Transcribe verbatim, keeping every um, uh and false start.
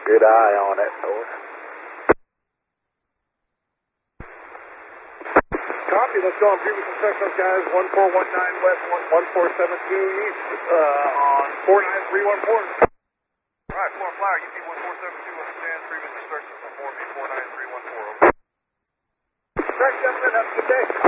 Good eye on it, over. Copy, let's go on previous instructions, guys. one four one nine west, one four seven two east, uh, on four nine three one four. Alright, Florida Flyer, U P one four seven two, understand previous instructions on four B four nine three one four, over. Correct, gentlemen, have a good day.